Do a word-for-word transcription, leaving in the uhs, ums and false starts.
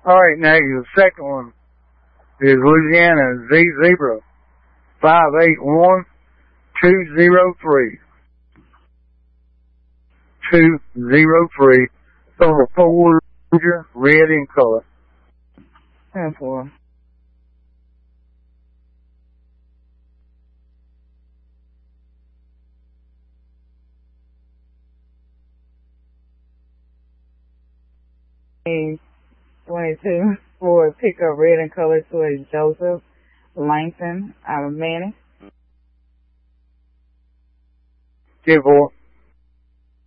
All right, now the second one is Louisiana Z Zebra five eight one two zero three. Two zero three. Over four, red in color. Ten four. twenty-two for pickup red in color to a Joseph Langton out of Manning. Ten four.